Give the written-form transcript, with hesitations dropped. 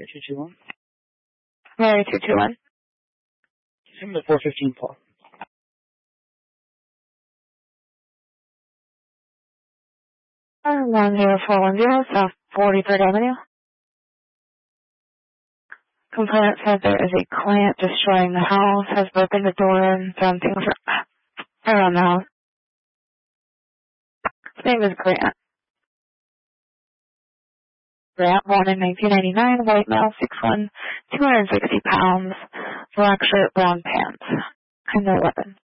Mary 221. Mary 221. Give him the 415 Paul. Oh, 10410 South 43rd Avenue. Complainant said there is a client destroying the house, has broken the door and found things around the house. His name is Grant. Grant, born in 1999, white male, 6'1", 260 pounds, black shirt, brown pants, and no weapon.